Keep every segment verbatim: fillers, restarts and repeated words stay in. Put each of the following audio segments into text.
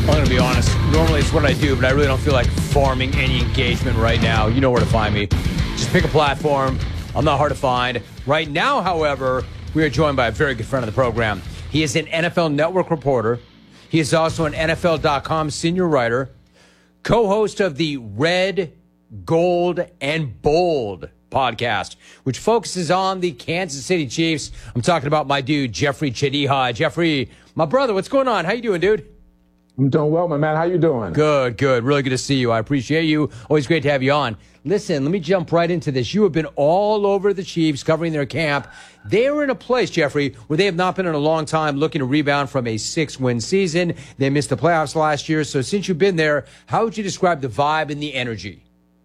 I'm going to be honest. Normally it's what I do, but I really don't feel like farming any engagement right now. You know where to find me. Just pick a platform. I'm not hard to find. Right now, however, we are joined by a very good friend of the program. He is an N F L Network reporter. He is also an N F L dot com senior writer, co-host of the Red, Gold, and Bold podcast, which focuses on the Kansas City Chiefs. I'm talking about my dude, Jeffrey Chadiha. Jeffrey, my brother, what's going on? How you doing, dude? I'm doing well, my man. How you doing? Good, good. Really good to see you. I appreciate you. Always great to have you on. Listen, let me jump right into this. You have been all over the Chiefs covering their camp. They are in a place, Jeffrey, where they have not been in a long time, looking to rebound from a six-win season. They missed the playoffs last year. So since you've been there, how would you describe the vibe and the energy?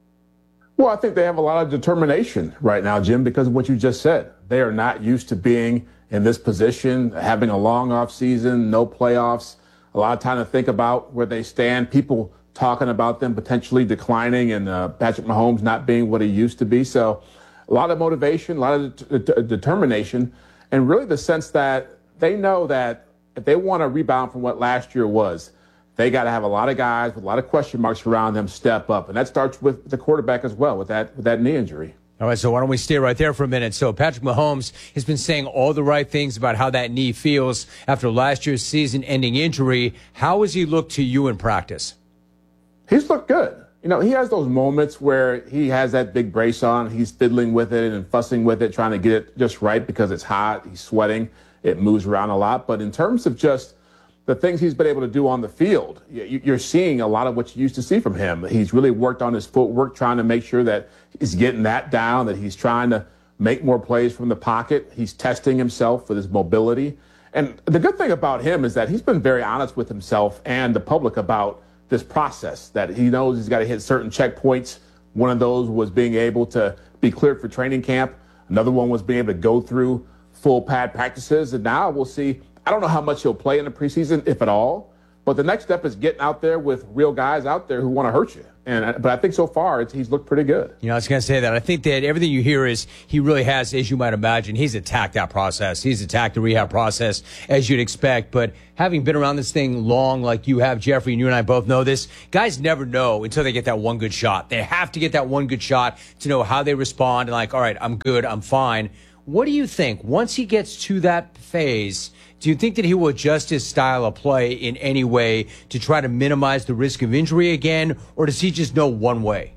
Well, I think they have a lot of determination right now, Jim, because of what you just said. They are not used to being in this position, having a long off season, no playoffs. A lot of time to think about where they stand. People talking about them potentially declining and uh, Patrick Mahomes not being what he used to be. So a lot of motivation, a lot of de- de- determination, and really the sense that they know that if they want to rebound from what last year was, they got to have a lot of guys with a lot of question marks around them step up. And that starts with the quarterback as well, with that with that knee injury. All right, so why don't we stay right there for a minute? So Patrick Mahomes has been saying all the right things about how that knee feels after last year's season-ending injury. How has he looked to you in practice? He's looked good. You know, he has those moments where he has that big brace on. He's fiddling with it and fussing with it, trying to get it just right because it's hot. He's sweating. It moves around a lot. But in terms of just the things he's been able to do on the field, you're seeing a lot of what you used to see from him. He's really worked on his footwork, trying to make sure that he's getting that down, that he's trying to make more plays from the pocket. He's testing himself with his mobility. And the good thing about him is that he's been very honest with himself and the public about this process, that he knows he's got to hit certain checkpoints. One of those was being able to be cleared for training camp. Another one was being able to go through full pad practices. And now we'll see. I don't know how much he'll play in the preseason, if at all. But the next step is getting out there with real guys out there who want to hurt you. And but I think so far it's, he's looked pretty good. You know, I was going to say that. I think that everything you hear is he really has, as you might imagine, he's attacked that process. He's attacked the rehab process, as you'd expect. But having been around this thing long like you have, Jeffrey, and you and I both know this, guys never know until they get that one good shot. They have to get that one good shot to know how they respond. And like, all right, I'm good, I'm fine. What do you think? Once he gets to that phase, do you think that he will adjust his style of play in any way to try to minimize the risk of injury again, or does he just know one way?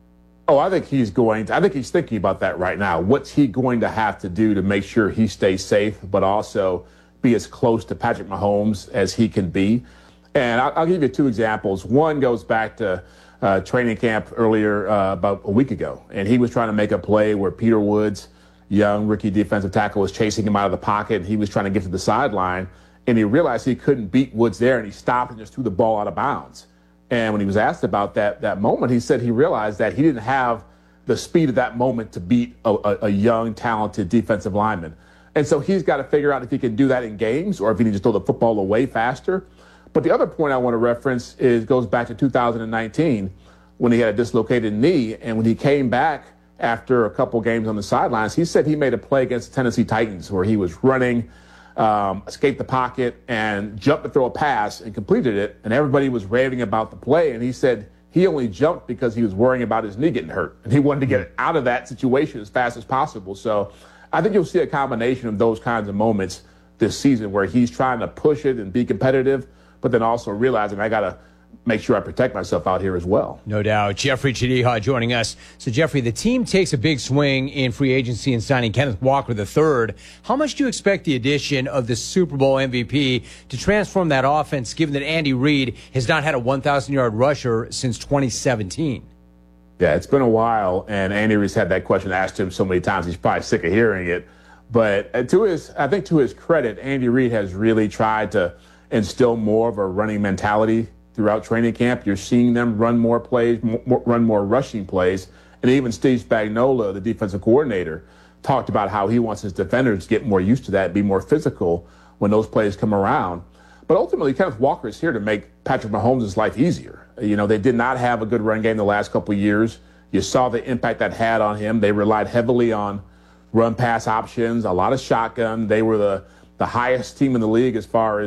Oh, I think he's going to, I think he's thinking about that right now. What's he going to have to do to make sure he stays safe, but also be as close to Patrick Mahomes as he can be? And I'll, I'll give you two examples. One goes back to uh, training camp earlier uh, about a week ago, and he was trying to make a play where Peter Woods, young rookie defensive tackle, was chasing him out of the pocket. He was trying to get to the sideline, and he realized he couldn't beat Woods there, and he stopped and just threw the ball out of bounds. And when he was asked about that that moment, he said he realized that he didn't have the speed of that moment to beat a, a, a young, talented defensive lineman. And so he's got to figure out if he can do that in games or if he needs to throw the football away faster. But the other point I want to reference is goes back to two thousand nineteen when he had a dislocated knee, and when he came back after a couple games on the sidelines, he said he made a play against the Tennessee Titans where he was running, um, escaped the pocket, and jumped to throw a pass and completed it. And everybody was raving about the play. And he said he only jumped because he was worrying about his knee getting hurt. And he wanted to get out of that situation as fast as possible. So I think you'll see a combination of those kinds of moments this season where he's trying to push it and be competitive, but then also realizing I got to make sure I protect myself out here as well. No doubt. Jeffrey Chadiha joining us. So, Jeffrey, the team takes a big swing in free agency and signing Kenneth Walker the third. How much do you expect the addition of the Super Bowl M V P to transform that offense, given that Andy Reid has not had a one thousand yard rusher since twenty seventeen? Yeah, it's been a while, and Andy Reid's had that question asked to him so many times, he's probably sick of hearing it. But to his, I think to his credit, Andy Reid has really tried to instill more of a running mentality throughout training camp. You're seeing them run more plays, more, run more rushing plays. And even Steve Spagnuolo, the defensive coordinator, talked about how he wants his defenders to get more used to that, be more physical when those plays come around. But ultimately, Kenneth Walker is here to make Patrick Mahomes' life easier. You know, they did not have a good run game the last couple of years. You saw the impact that had on him. They relied heavily on run pass options, a lot of shotgun. They were the, the highest team in the league as far as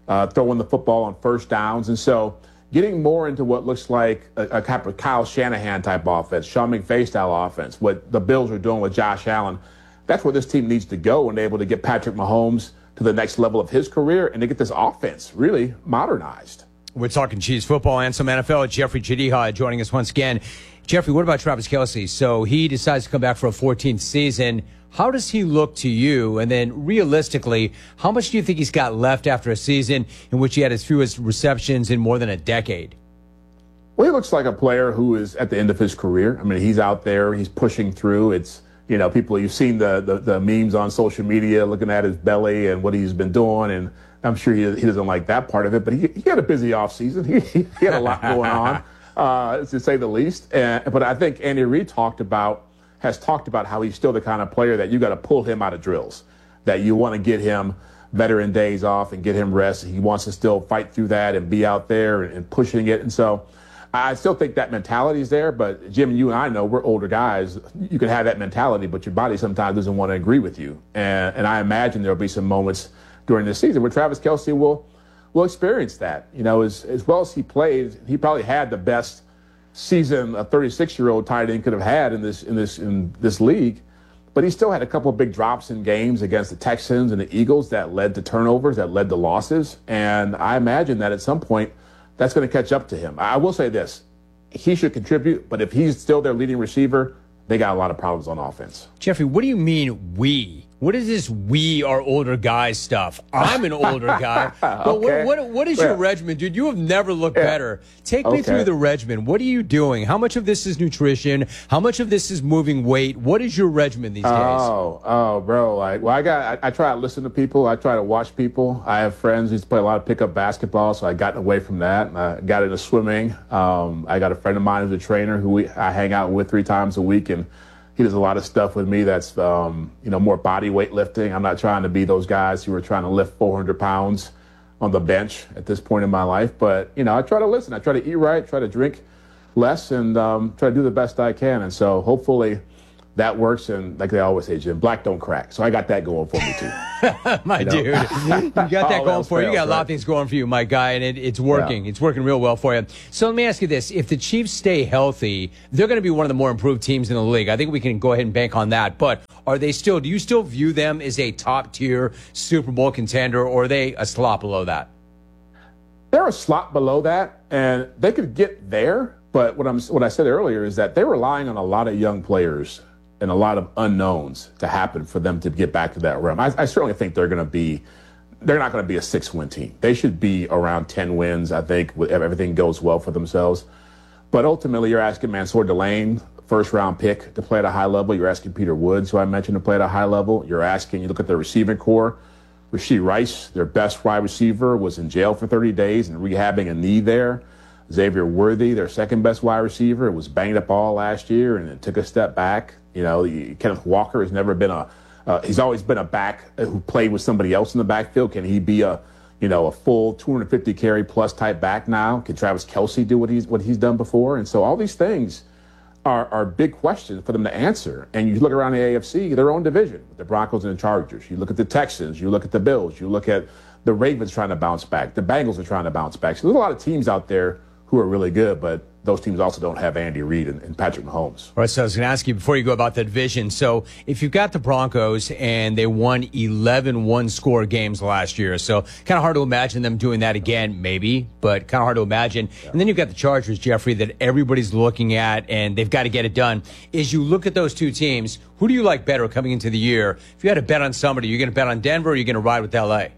uh, throwing the football on first downs. And so getting more into what looks like a, a type of Kyle Shanahan type offense, Sean McVay style offense, what the Bills are doing with Josh Allen, that's where this team needs to go and able to get Patrick Mahomes to the next level of his career and to get this offense really modernized. We're talking Chiefs football and some N F L. Jeffrey Chadiha joining us once again. Jeffrey, what about Travis Kelce? So he decides to come back for a fourteenth season. How does he look to you? And then realistically, how much do you think he's got left after a season in which he had his fewest receptions in more than a decade? Well, he looks like a player who is at the end of his career. I mean, he's out there, he's pushing through. It's, you know, people, you've seen the, the, the memes on social media looking at his belly and what he's been doing. And I'm sure he, he doesn't like that part of it, but he, he had a busy offseason. He, he had a lot going on, uh, to say the least. And, but I think Andy Reid talked about, has talked about how he's still the kind of player that you got to pull him out of drills, that you want to get him veteran days off and get him rest. He wants to still fight through that and be out there and, and pushing it. And so I still think that mentality is there. But Jim, you and I know we're older guys. You can have that mentality, but your body sometimes doesn't want to agree with you. And, and I imagine there'll be some moments during this season where Travis Kelce will will experience that. You know, as as well as he played, he probably had the best season a thirty-six-year-old tight end could have had in this in this in this league. But he still had a couple of big drops in games against the Texans and the Eagles that led to turnovers, that led to losses. And I imagine that at some point that's going to catch up to him. I will say this. He should contribute, but if he's still their leading receiver, they got a lot of problems on offense. Jeffrey, what do you mean we? What is this we are older guys stuff? I'm an older guy. But Okay. what, what, what is Yeah. your regimen, dude? You have never looked Yeah. better. Take me Okay. through the regimen. What are you doing? How much of this is nutrition? How much of this is moving weight? What is your regimen these days? Oh, oh, bro. Like, well, I got. I, I try to listen to people. I try to watch people. I have friends who used to play a lot of pickup basketball, so I gotten away from that. And I got into swimming. Um, I got a friend of mine who's a trainer who we, I hang out with three times a week, and he does a lot of stuff with me that's, um, you know, more body weight lifting. I'm not trying to be those guys who are trying to lift four hundred pounds on the bench at this point in my life. But, you know, I try to listen. I try to eat right, try to drink less, and um, try to do the best I can. And so hopefully that works. And like they always say, Jim, black don't crack. So I got that going for me, too. My You know? dude, you got that All going else for you. You got fails, a lot right? of things going for you, my guy, and it, it's working. Yeah. It's working real well for you. So let me ask you this. If the Chiefs stay healthy, they're going to be one of the more improved teams in the league. I think we can go ahead and bank on that. But are they still, do you still view them as a top-tier Super Bowl contender, or are they a slot below that? They're a slot below that, and they could get there. But what I'm what I said earlier is that they're relying on a lot of young players and a lot of unknowns to happen for them to get back to that realm. I, I certainly think they're going to be, they're not going to be a six-win team. They should be around ten wins, I think, if everything goes well for themselves. But ultimately, you're asking Mansour Delane, first-round pick, to play at a high level. You're asking Peter Woods, who I mentioned, to play at a high level. You're asking, you look at their receiving core. Rashee Rice, their best wide receiver, was in jail for thirty days and rehabbing a knee there. Xavier Worthy, their second-best wide receiver, was banged up all last year and then took a step back. You know, Kenneth Walker has never been a uh, he's always been a back who played with somebody else in the backfield. Can he be a, you know, a full two hundred fifty carry plus type back now? Can Travis Kelce do what he's what he's done before? And so all these things are are big questions for them to answer. And you look around the A F C, their own division, the Broncos and the Chargers. You look at the Texans, you look at the Bills, you look at the Ravens trying to bounce back, the Bengals are trying to bounce back. So there's a lot of teams out there who are really good, but those teams also don't have Andy Reid and, and Patrick Mahomes. All right, so I was going to ask you before you go about the division. So if you've got the Broncos and they won eleven one-score games last year, so kind of hard to imagine them doing that again, maybe, but kind of hard to imagine. Yeah. And then you've got the Chargers, Jeffrey, that everybody's looking at, and they've got to get it done. As you look at those two teams, who do you like better coming into the year? If you had to bet on somebody, you're going to bet on Denver or are you going to ride with L A?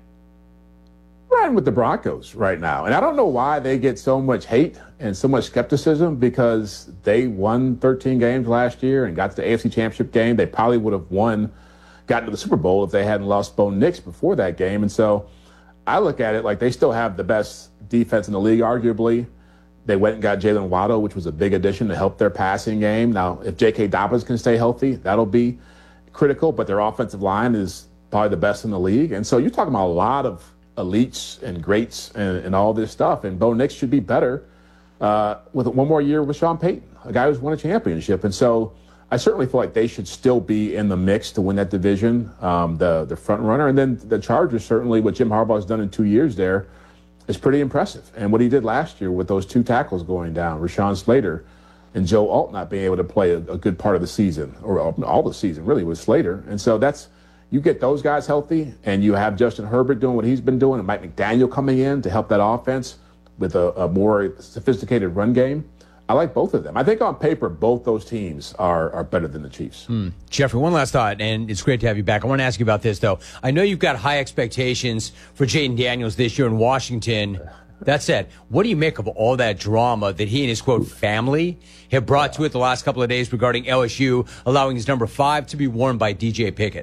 Riding with the Broncos right now. And I don't know why they get so much hate and so much skepticism, because they won thirteen games last year and got to the A F C Championship game. They probably would have won, gotten to the Super Bowl if they hadn't lost Bo Nix before that game. And so I look at it like they still have the best defense in the league, arguably. They went and got Jalen Waddle, which was a big addition to help their passing game. Now, if J K. Dobbins can stay healthy, that'll be critical, but their offensive line is probably the best in the league. And so you're talking about a lot of elites and greats and, and all this stuff. And Bo Nix should be better uh, with one more year with Sean Payton, a guy who's won a championship. And so I certainly feel like they should still be in the mix to win that division, um, the the front runner. And then the Chargers, certainly what Jim Harbaugh has done in two years there, is pretty impressive. And what he did last year with those two tackles going down, Rashawn Slater and Joe Alt not being able to play a, a good part of the season, or all the season really, with Slater. And so that's, you get those guys healthy, and you have Justin Herbert doing what he's been doing, and Mike McDaniel coming in to help that offense with a, a more sophisticated run game. I like both of them. I think on paper, both those teams are, are better than the Chiefs. Mm. Jeffrey, one last thought, and it's great to have you back. I want to ask you about this, though. I know you've got high expectations for Jayden Daniels this year in Washington. That said, what do you make of all that drama that he and his, quote, family have brought to it the last couple of days regarding L S U allowing his number five to be worn by D J Pickett?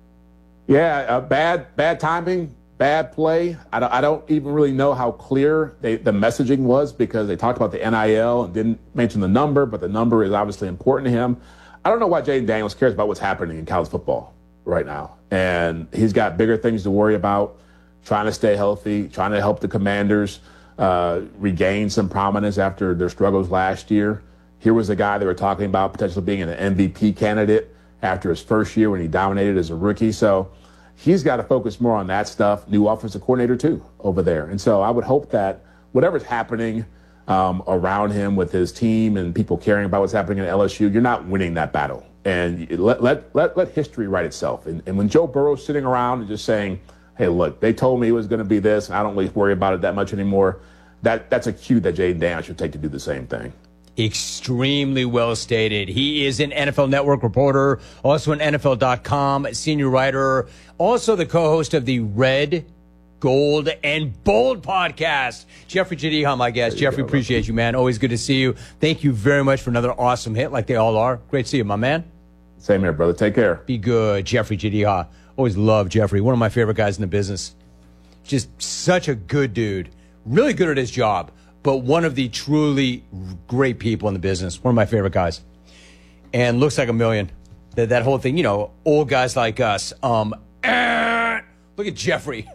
Yeah, uh, bad bad timing, bad play. I don't, I don't even really know how clear they, the messaging was, because they talked about the N I L and didn't mention the number, but the number is obviously important to him. I don't know why Jayden Daniels cares about what's happening in college football right now. And he's got bigger things to worry about, trying to stay healthy, trying to help the Commanders uh, regain some prominence after their struggles last year. Here was a guy they were talking about potentially being an M V P candidate after his first year when he dominated as a rookie. So he's got to focus more on that stuff. New offensive coordinator, too, over there. And so I would hope that whatever's happening um, around him with his team and people caring about what's happening at L S U, you're not winning that battle. And let let let, let history write itself. And, and when Joe Burrow's sitting around and just saying, hey, look, they told me it was going to be this, and I don't really worry about it that much anymore, that that's a cue that Jayden Daniels should take to do the same thing. Extremely well stated. He is an N F L Network reporter, also an N F L dot com senior writer, also the co-host of the Red, Gold, and Bold podcast. Jeffrey Jadiha, my guest. Jeffrey, go, appreciate man. you, man. Always good to see you. Thank you very much for another awesome hit, like they all are. Great to see you, my man. Same here, brother. Take care. Be good. Jeffrey Jadiha. Always love Jeffrey. One of my favorite guys in the business. Just such a good dude. Really good at his job, but one of the truly great people in the business. One of my favorite guys. And looks like a million. That, that whole thing, you know, old guys like us. Um, eh, look at Jeffrey.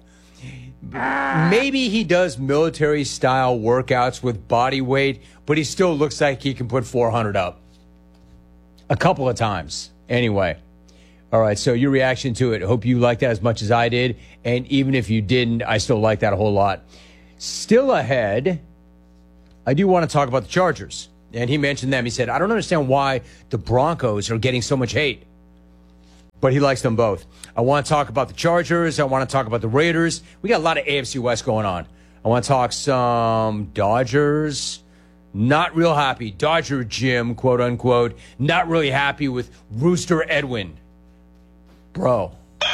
Maybe he does military-style workouts with body weight, but he still looks like he can put four hundred up. A couple of times. Anyway. All right, so your reaction to it. Hope you liked that as much as I did. And even if you didn't, I still like that a whole lot. Still ahead, I do want to talk about the Chargers. And he mentioned them. He said, I don't understand why the Broncos are getting so much hate. But he likes them both. I want to talk about the Chargers. I want to talk about the Raiders. We got a lot of A F C West going on. I want to talk some Dodgers. Not real happy. Dodger Jim, quote unquote. Not really happy with Rooster Edwin. Bro,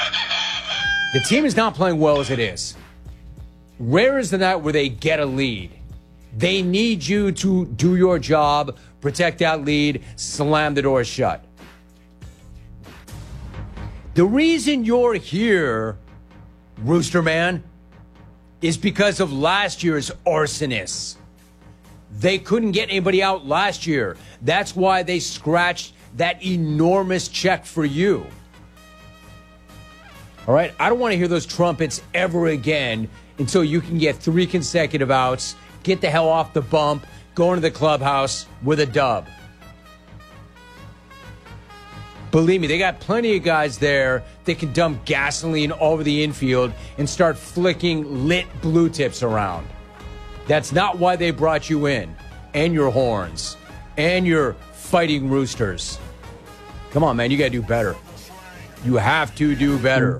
the team is not playing well as it is. Rare is the night where they get a lead. They need you to do your job, protect that lead, slam the door shut. The reason you're here, Rooster Man, is because of last year's arsonists. They couldn't get anybody out last year. That's why they scratched that enormous check for you. All right, I don't want to hear those trumpets ever again until you can get three consecutive outs, get the hell off the bump, go into the clubhouse with a dub. Believe me, they got plenty of guys there that can dump gasoline all over the infield and start flicking lit blue tips around. That's not why they brought you in, and your horns, and your fighting roosters. Come on, man, you got to do better. You have to do better.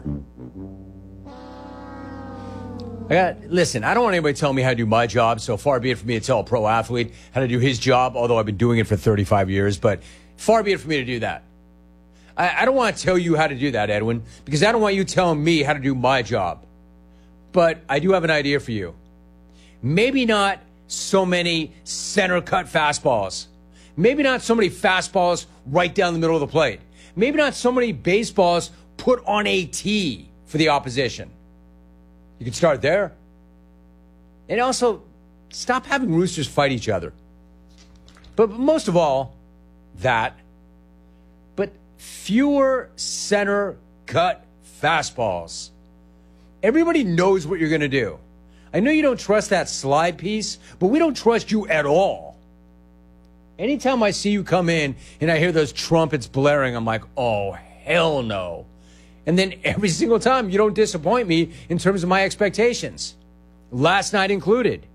I got, listen, I don't want anybody telling me how to do my job, so far be it for me to tell a pro athlete how to do his job, although I've been doing it for thirty-five years, but far be it for me to do that. I, I don't want to tell you how to do that, Edwin, because I don't want you telling me how to do my job. But I do have an idea for you. Maybe not so many center cut fastballs. Maybe not so many fastballs right down the middle of the plate. Maybe not so many baseballs put on a tee for the opposition. You can start there. And also, stop having roosters fight each other. But most of all, that. But fewer center cut fastballs. Everybody knows what you're going to do. I know you don't trust that slide piece, but we don't trust you at all. Anytime I see you come in and I hear those trumpets blaring, I'm like, oh, hell no. And then every single time you don't disappoint me in terms of my expectations. last night included.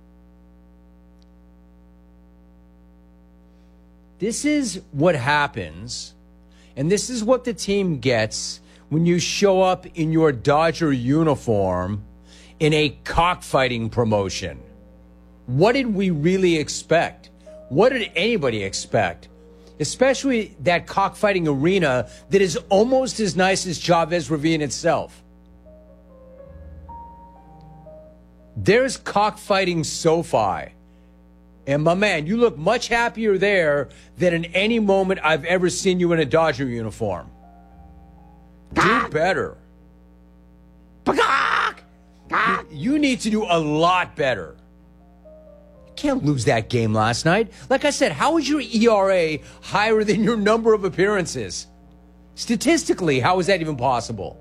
This is what happens, and this is what the team gets when you show up in your Dodger uniform in a cockfighting promotion. What did we really expect? What did anybody expect? Especially that cockfighting arena that is almost as nice as Chavez Ravine itself. There's cockfighting SoFi. And my man, you look much happier there than in any moment I've ever seen you in a Dodger uniform. Do better. You, you need to do a lot better. You can't lose that game last night. Like I said, how is your E R A higher than your number of appearances? Statistically, how is that even possible?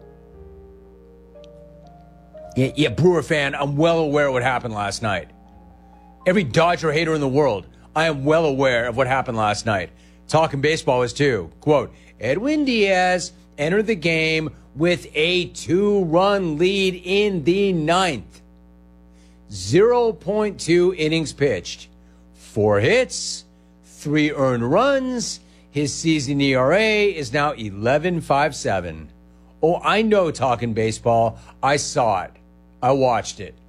Yeah, yeah, Brewer fan, I'm well aware of what happened last night. Every Dodger hater in the world, I am well aware of what happened last night. Talking baseball is too. Quote, Edwin Diaz entered the game with a two-run lead in the ninth. zero point two innings pitched. Four hits, three earned runs. His season E R A is now eleven point five seven. Oh, I know Talking Baseball. I saw it. I watched it.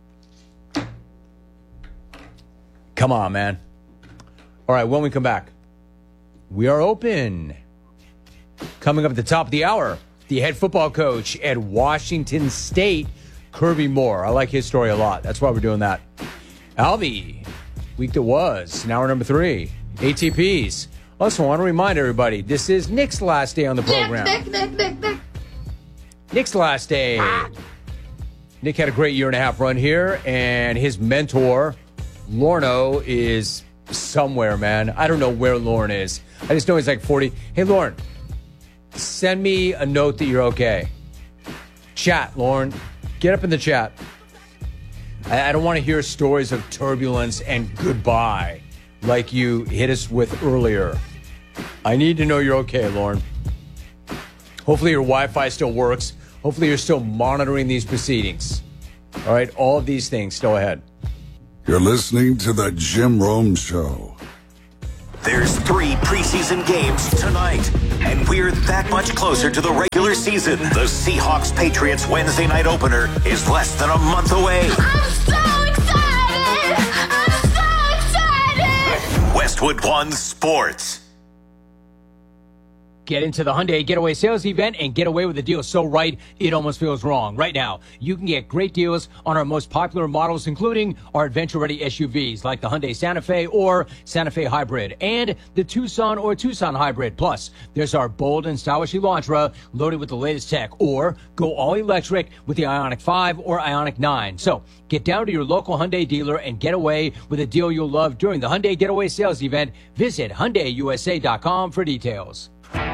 Come on, man. All right, when we come back, we are open. Coming up at the top of the hour, the head football coach at Washington State, Kirby Moore. I like his story a lot. That's why we're doing that. Alvy, week that was, an hour number three, A T Ps. Also, I want to remind everybody, this is Nick's last day on the program. Nick, Nick, Nick, Nick, Nick. Nick's last day. Nick had a great year and a half run here, and his mentor, Lorno, is somewhere, man. I don't know where Lauren is. I just know he's like forty. Hey, Lauren, send me a note that you're okay. Chat, Lauren. Get up in the chat. I, I don't want to hear stories of turbulence and goodbye like you hit us with earlier. I need to know you're okay, Lauren. Hopefully your Wi-Fi still works. Hopefully you're still monitoring these proceedings. All right, all of these things still ahead. You're listening to the Jim Rome Show. There's three preseason games tonight, and we're that much closer to the regular season. The Seahawks-Patriots Wednesday night opener is less than a month away. I'm so excited! I'm so excited! Westwood One Sports. Get into the Hyundai Getaway Sales Event and get away with a deal so right, it almost feels wrong. Right now, you can get great deals on our most popular models, including our adventure-ready S U Vs like the Hyundai Santa Fe or Santa Fe Hybrid and the Tucson or Tucson Hybrid. Plus, there's our bold and stylish Elantra loaded with the latest tech, or go all-electric with the Ioniq five or Ioniq nine. So, get down to your local Hyundai dealer and get away with a deal you'll love during the Hyundai Getaway Sales Event. Visit Hyundai U S A dot com for details.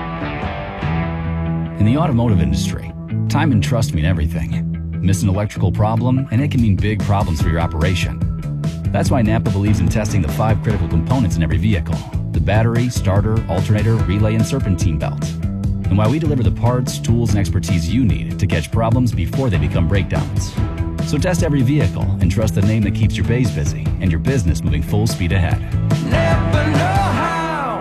In the automotive industry, time and trust mean everything. Miss an electrical problem, and it can mean big problems for your operation. That's why Napa believes in testing the five critical components in every vehicle: the battery, starter, alternator, relay, and serpentine belt. And why we deliver the parts, tools, and expertise you need to catch problems before they become breakdowns. So test every vehicle and trust the name that keeps your bays busy and your business moving full speed ahead. Never know how.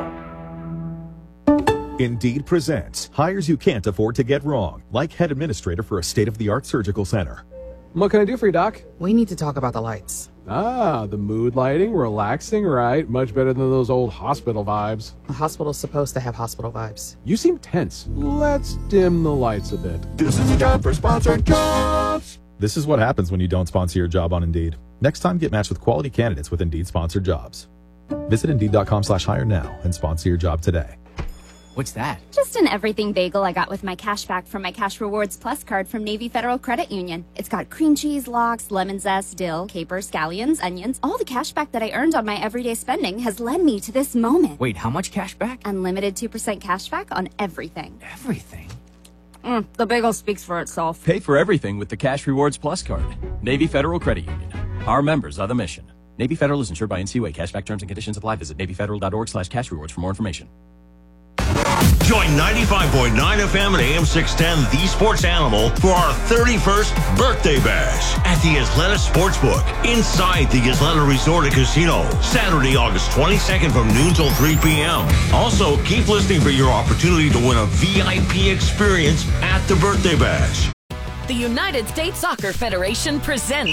Indeed presents hires you can't afford to get wrong, like head administrator for a state-of-the-art surgical center. What can I do for you, Doc? We need to talk about the lights. Ah, the mood lighting, relaxing, right? Much better than those old hospital vibes. A hospital's supposed to have hospital vibes. You seem tense. Let's dim the lights a bit. This is a job for sponsored jobs. This is what happens when you don't sponsor your job on Indeed. Next time, get matched with quality candidates with Indeed-sponsored jobs. Visit Indeed.com slash hire now and sponsor your job today. What's that? Just an everything bagel I got with my cash back from my Cash Rewards Plus card from Navy Federal Credit Union. It's got cream cheese, lox, lemon zest, dill, capers, scallions, onions. All the cash back that I earned on my everyday spending has led me to this moment. Wait, how much cash back? Unlimited two percent cash back on everything. Everything? Mm, the bagel speaks for itself. Pay for everything with the Cash Rewards Plus card. Navy Federal Credit Union. Our members are the mission. Navy Federal is insured by N C U A. Cashback terms and conditions apply. Visit Navy Federal dot org slash cash rewards for more information. Join ninety-five point nine F M and A M six ten, The Sports Animal, for our thirty-first birthday bash at the Isleta Sportsbook inside the Isleta Resort and Casino, Saturday, August twenty-second from noon till three p.m. Also, keep listening for your opportunity to win a V I P experience at the birthday bash. The United States Soccer Federation presents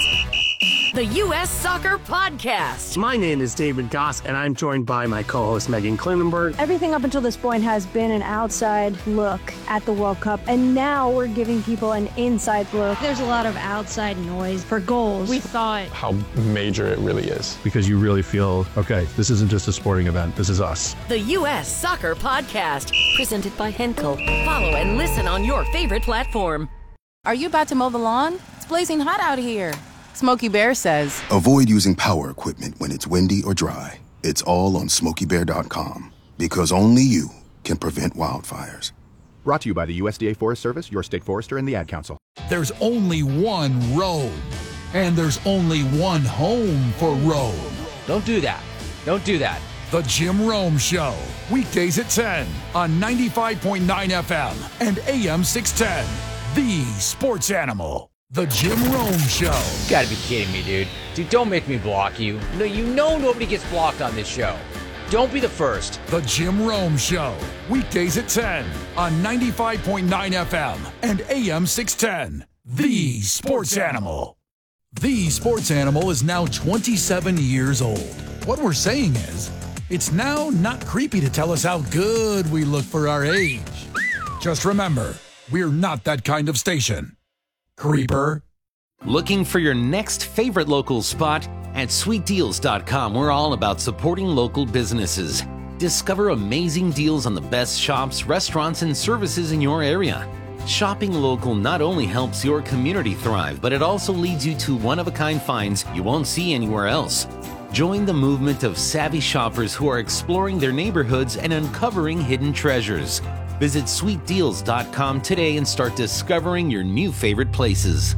the U S Soccer Podcast. My name is David Goss, and I'm joined by my co-host Megan Klinenberg. Everything up until this point has been an outside look at the World Cup, and now we're giving people an inside look. There's a lot of outside noise for goals. We thought how major it really is. Because you really feel, okay, this isn't just a sporting event, this is us. The U S Soccer Podcast, presented by Henkel. Follow and listen on your favorite platform. Are you about to mow the lawn? It's blazing hot out here. Smokey Bear says, avoid using power equipment when it's windy or dry. It's all on smokey bear dot com, because only you can prevent wildfires. Brought to you by the U S D A Forest Service, your state forester, and the Ad Council. There's only one road, and there's only one home for Rome. Don't do that. Don't do that. The Jim Rome Show, weekdays at ten on ninety-five point nine F M and A M six ten. The Sports Animal. The Jim Rome Show. You gotta be kidding me, dude. Dude, don't make me block you. No, you know nobody gets blocked on this show. Don't be the first. The Jim Rome Show. Weekdays at ten on ninety-five point nine F M and A M six ten. The Sports Animal. The Sports Animal is now twenty-seven years old. What we're saying is, it's now not creepy to tell us how good we look for our age. Just remember, we're not that kind of station. Creeper. Looking for your next favorite local spot? At sweet deals dot com, we're all about supporting local businesses. Discover amazing deals on the best shops, restaurants, and services in your area. Shopping local not only helps your community thrive, but it also leads you to one-of-a-kind finds you won't see anywhere else. Join the movement of savvy shoppers who are exploring their neighborhoods and uncovering hidden treasures. Visit sweet deals dot com today and start discovering your new favorite places.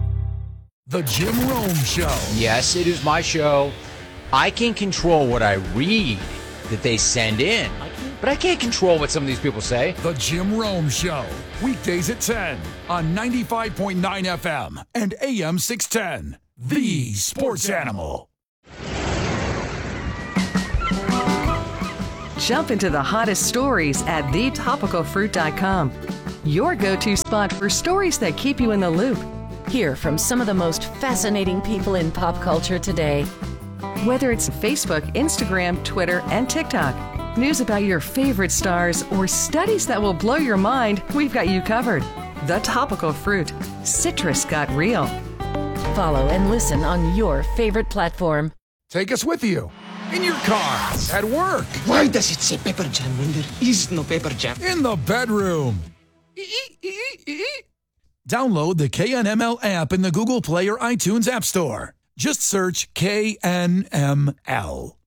The Jim Rome Show. Yes, it is my show. I can control what I read that they send in, but I can't control what some of these people say. The Jim Rome Show. Weekdays at ten on ninety-five point nine F M and A M six ten. The Sports Animal. Jump into the hottest stories at the topical fruit dot com. Your go-to spot for stories that keep you in the loop. Hear from some of the most fascinating people in pop culture today. Whether it's Facebook, Instagram, Twitter, and TikTok, news about your favorite stars, or studies that will blow your mind, we've got you covered. The Topical Fruit. Citrus got real. Follow and listen on your favorite platform. Take us with you. In your car, at work. Why does it say pepper jam when there is no pepper jam? In the bedroom. Download the K N M L app in the Google Play or iTunes App Store. Just search K N M L.